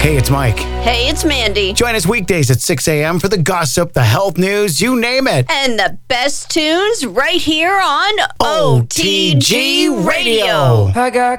Hey, it's Mike. Hey, it's Mandy. Join us weekdays at 6 a.m. for the gossip, the health news, you name it. And the best tunes right here on OTG Radio. I got